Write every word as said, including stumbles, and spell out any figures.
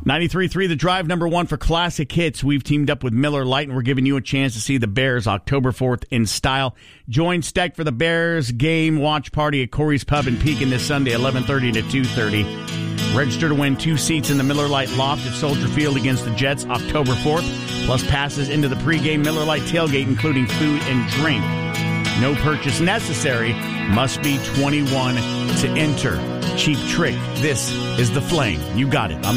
ninety-three point three The Drive, number one for classic hits. We've teamed up with Miller Lite, and we're giving you a chance to see the Bears October fourth in style. Join Steck for the Bears game watch party at Corey's Pub in Pekin this Sunday, eleven thirty to two thirty. Register to win two seats in the Miller Lite Loft at Soldier Field against the Jets October fourth, plus passes into the pregame Miller Lite tailgate, including food and drink. No purchase necessary. Must be twenty-one to enter. Cheap Trick. This is The Flame. You got it. I'm